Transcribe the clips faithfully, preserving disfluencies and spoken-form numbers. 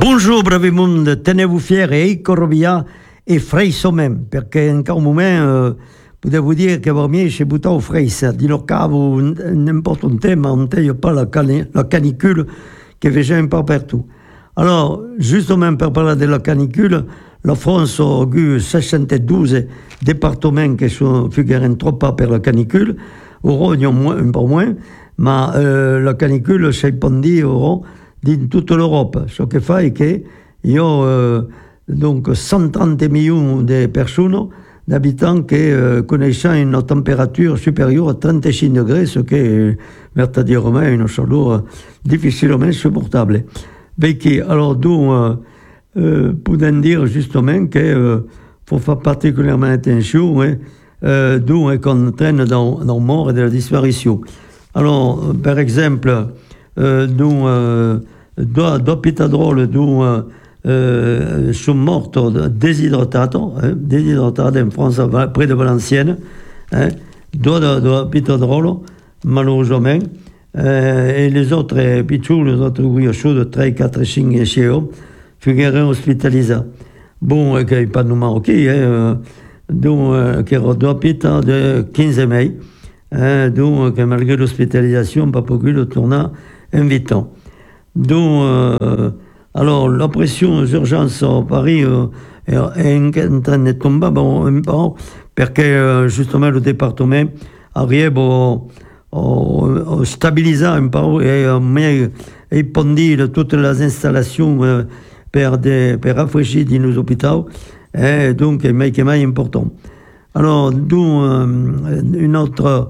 Bonjour bravi mondo, tenevo fieri e corvia e freiso même, perché in un moment euh, potevo dire che per me c'è buttato freisa, di lo cavo n'importe un tema, on ne pas la, cani- la canicule che faceva un peu partout. Alors, justement per parlare della canicule, la France a eu soixante-douze départements qui sont figurent trop pas per la canicule, ora il y en a un peu moins, ma euh, la canicule s'est répandue ora in tutta l'Europe. Ce che fa è che io euh, donc cent trente millions de personnes, d'habitants qui euh, connaissent une température supérieure à trentacinque degrés, ce qui est verdaderement une chaleur difficilement supportable. Perché, alors, donc, euh, euh, pouvons dire justement qu'il euh, faut faire particulièrement attention, hein, euh, d'où est qu'on traîne dans, dans la mort et de la disparition. Alors, par exemple, euh, nous, euh, d'hôpital d'où euh, euh, sont morts déshydratés, hein, déshydratés en France, près de Valenciennes, hein, d'hôpital malheureusement, euh, et les autres pitchous, les autres guillochaux de trois, quatre, cinq chez eux, figurent hospitalisés. Bon, il n'y a pas de Marocains, hein, donc, euh, qui est d'hôpital de quinze mai, hein, donc, malgré l'hospitalisation, pas pu le tourner invitant. Donc, euh, alors, la pression aux urgences à Paris euh, est en train de tomber bon, un peu, parce que euh, justement le département arrive à, à, à stabiliser un peu et à répondre toutes les installations euh, pour, des, pour rafraîchir dans nos hôpitaux, et donc c'est plus important. Alors, donc, euh, une, autre,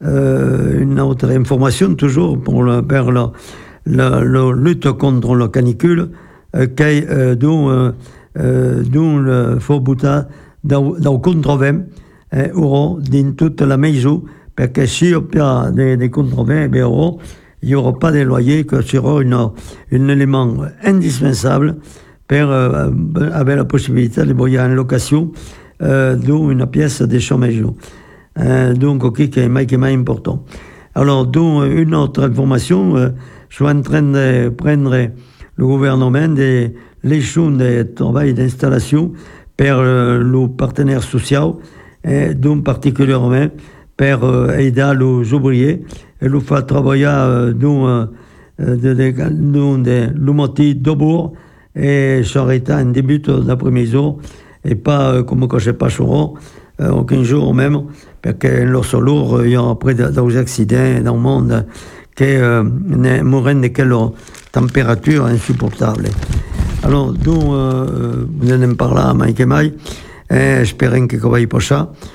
euh, une autre information, toujours pour le, pour la, La, la lutte contre la canicule, euh, qui euh, dont, euh, euh, dont le faut bouter dans le contre-vent euh, aura dans toute la maison, parce que s'il y a des, des contre-vents, eh il n'y aura pas de loyer, que ce sera une, un élément indispensable pour euh, avoir la possibilité de voyager en location euh, dans une pièce de sa maison. Euh, donc, okay, qui est plus important. Alors, donc, une autre information, euh, je suis en train de prendre le gouvernement des l'échelon de travail d'installation par euh, le partenaire social, et donc particulièrement pour euh, aider les ouvriers et le faire travailler euh, dans, euh, de, de, dans de, le motif d'abord et s'arrêter en début d'après-midi et pas euh, comme quand je pas chaud, euh, aucun jour même, parce que leur solo, il y a après des accidents dans le monde qui euh, mourent de quelle température insupportable. Alors, donc, euh, vous en parlez à Mike et Mike, et j'espère que ça va y passer.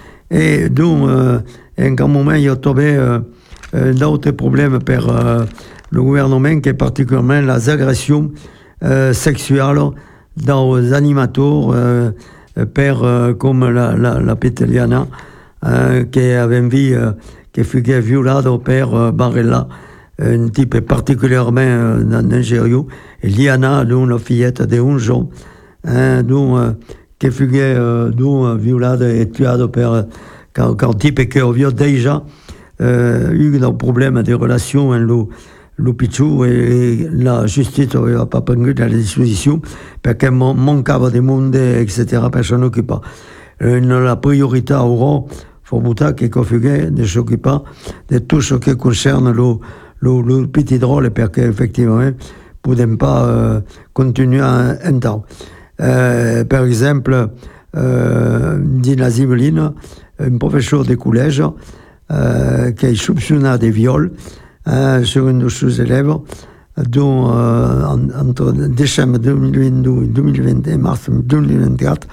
Et donc, euh, en un moment, il y a trouvé euh, d'autres problèmes pour euh, le gouvernement, qui est particulièrement les agressions euh, sexuelles dans les animateurs, euh, per, euh, comme la, la, la petite Liana, euh, qui avait vu, euh, qui fut violée par euh, Barella, un type particulièrement euh, dangereux, et Liana, dont la fillette de onze ans, hein, dont, euh, qui fut euh, dont, violée et tuée par quand, quand type qui avait déjà euh, eu des problèmes de relations avec le, le Pichou, et, et la justice n'avait pas pris la disposition parce qu'il manquait de monde, et cetera. Personne n'occupait. Euh, la priorité aura, il faut qu'il configure de s'occuper de tout ce qui concerne le Le, le petit drôle, parce qu'effectivement, ne pouvons pas euh, continuer un, un temps. Euh, par exemple, euh, dans la Zibeline, un professeur de collège euh, qui est soupçonné de viol euh, sur un de ses élèves, dont euh, entre décembre deux mille vingt-deux et deux mille vingt et mars deux mille vingt-quatre,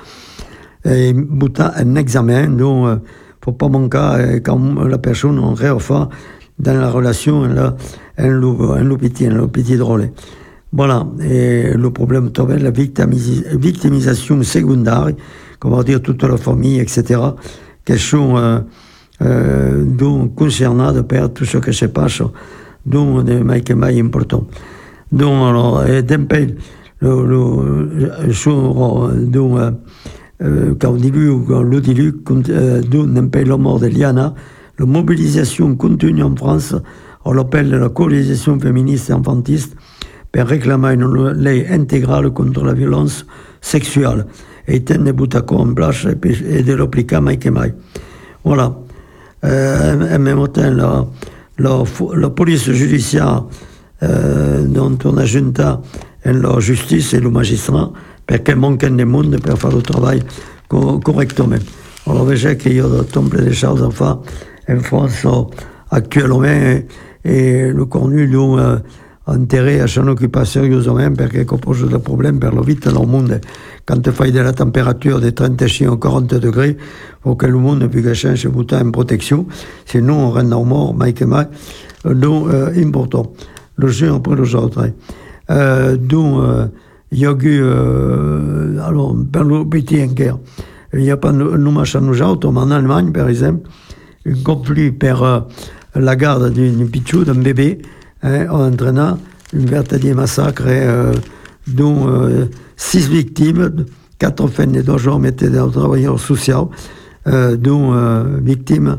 et bouta un examen dont il euh, ne faut pas manquer quand la personne en réoffa dans la relation, là, un loup, un loup petit, un loup petit drôle. Voilà. Et le problème, c'est la victimis- victimisation secondaire, comment dire, toute la famille, et cetera, qui sont, euh, euh, donc, concernés par tout ce qui se passe, donc, de Mike May important. Donc, alors, et d'un pays, le, le, sur, donc, euh, quand on dit, quand le dit, euh, d'un pays, la mort de Liana, la mobilisation continue en France, on l'appelle la coalisation féministe et enfantiste, per réclamer une lei intégrale contre la violence sexuelle e tenne buttacò en place e de l'applicar mai che mai. Voilà. Euh, en même temps, la, la, la police judiciaire euh, dont on a junta en la justice et le magistrat perché manquen de monde per fare il travail co- correctement. Alors, veja que io tombe des choses à faire en France actuellement et, et le cornu lui euh, intérêt à s'en occuper sérieusement perché pose des problèmes per la vita del mondo. Quand tu fais de la température de trentacinq à quarante degrés, il faut que le monde puisse changer bouton en protection, sinon on rend mort, mai que mai. Donc, euh, important. Le jeu après les autres. Euh, donc, il y a eu, euh, alors, per le petit enquête, il n'y a pas de nous à nous autres, mais en Allemagne, par exemple, un conflit per euh, la garde d'un pichou, d'un bébé, hein, a entraîné un véritable massacre, euh, dont euh, six victimes, quatre femmes et deux hommes étaient des travailleurs sociaux, euh, dont euh, victime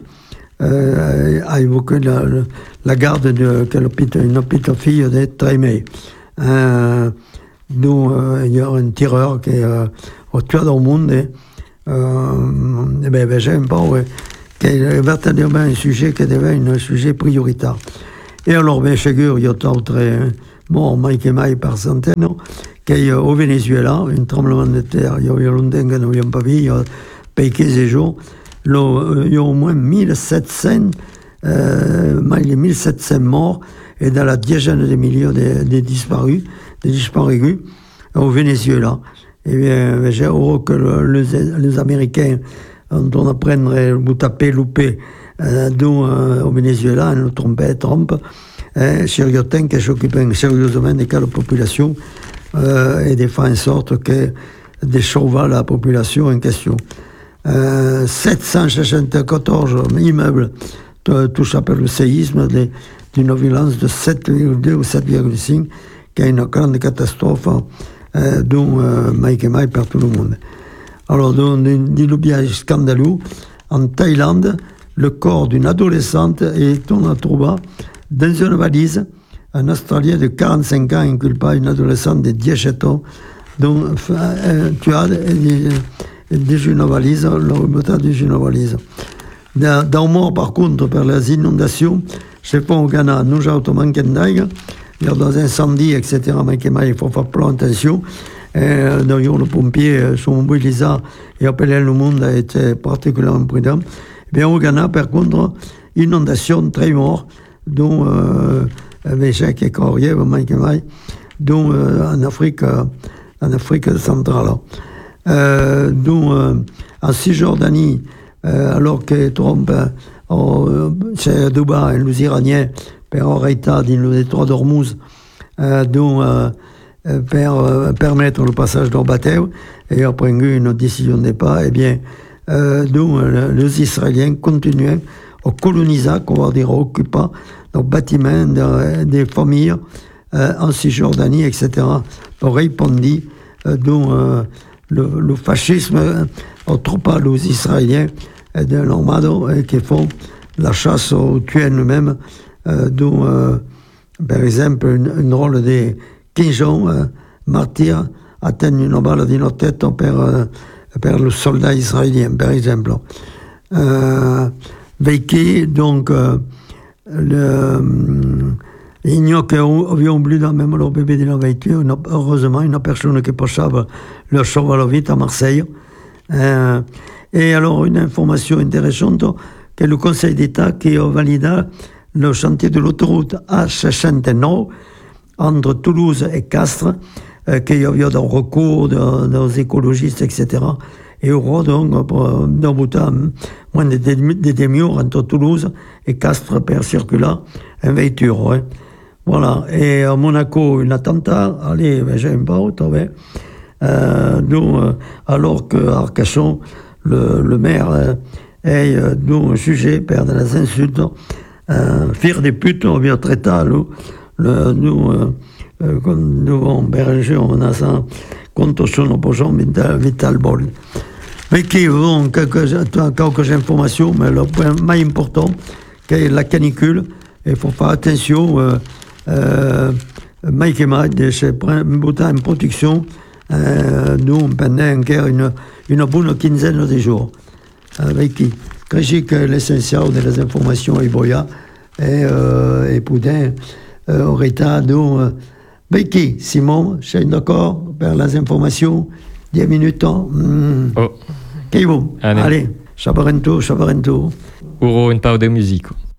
euh, a évoqué la, la garde de une petite fille de Trémé. Euh, dont euh, il y a un tireur qui est euh, au tué dans le monde. Et, euh, et ben, ben, j'aime pas, ouais, qui est véritablement un sujet qui devient un sujet prioritaire. Et alors, bien sûr, il y a d'autres morts, Mike et Mike par centaines, qui est au Venezuela, un tremblement de terre, il y a eu longtemps que nous n'avions pas vu, il y a quinze jours, il y a au moins mille sept cents, euh, mille sept cents morts, et dans la dizaine de millions de, de disparus, de disparus au Venezuela. Et bien, j'ai heureux que le, les, les Américains, dont on apprendrait le tapé, loupé, euh, dont euh, au Venezuela, ne trompait Trump, hein, sérieusement, qui s'occupent sérieusement de la population euh, et de faire en sorte que de sauver la population en question. Euh, sept cent soixante-quatorze immeubles touchés par le séisme de, d'une violence de sept virgule deux ou sept virgule cinq, qui est une grande catastrophe euh, dont euh, Mike et Mike perd tout le monde. Alors, dans le bien scandaleux, en Thaïlande, le corps d'une adolescente est on trouvé dans une valise. Un Australien de quarante-cinq ans inculpa une adolescente de dix-sept ans dont euh, tué et dans une valise, le remontant dans une valise. Dans, dans le mort, par contre, par les inondations, je sais pas au Ghana, nous avons manqué d'ail, il y a des incendies, et cetera. Mais il faut faire plein attention. Euh, D'ailleurs, les pompiers sont mobilisés et appelés le monde a été particulièrement prudent. Et bien, au Ghana, par contre, inondation très mort, dont euh, avec et Corrier, dont euh, en Afrique, en Afrique centrale. Euh, dont euh, en Cisjordanie, euh, alors que Trump, euh, c'est Dubaï, les Iraniens, per arrêter dans le détroit d'Ormuz, euh, dont euh, pour euh, permettre le passage d'un bateau, et après une décision de départ, eh bien, euh, dont euh, les Israéliens continuaient à coloniser, qu'on va dire, à occuper nos bâtiments, de, des familles euh, en Cisjordanie, et cetera, pour répondre, euh, dont euh, le, le fascisme aux troupes aux Israéliens et de l'armado et qui font la chasse aux tués eux-mêmes, euh, dont, euh, par exemple, un rôle des quinze ans, euh, martyrs, atteignent une balle dans notre tête per, euh, per le soldat israélien, par exemple. Euh, Vécu, donc, euh, le, il n'y a qu'avait oublié même leur bébé de la voiture, une, heureusement, une personne qui passait leur sauver la vie à Marseille. Euh, et alors, une information intéressante, que le Conseil d'État qui a validé le chantier de l'autoroute A soixante-neuf entre Toulouse et Castres, euh, qu'il y avait un recours de, des écologistes, et cetera. Et au roi, donc, d'un bout à moins de deux demi-heures entre Toulouse et Castres pour circuler en voiture. Hein. Voilà. Et à Monaco, un attentat, allez, ben, j'aime pas, tu vois. Euh, nous, euh, alors qu'à Arcachon, le, le maire euh, est euh, nous, sujet par des insultes, euh, faire des putes, on vient traiter, nous, le, nous, euh, euh, nous, on berger, on a ça, contre son opposant Vital, Vital Bol. Mais qui ont quelques, quelques informations, mais le point plus important, qui est la canicule, il faut faire attention, euh, euh, Mike et Mike, c'est en production, euh, nous, pendant encore une, une bonne quinzaine de jours. Avec qui Crèche l'essentiel des informations et Boya, et, euh, et Poudin, euh, Oreta, nous, euh, avec qui Simon, je suis d'accord, pour les informations, dix minutes, mm. Oh. Qu'est-ce que vous Allez, Chabarento, Chabarento. Uro une part de musique.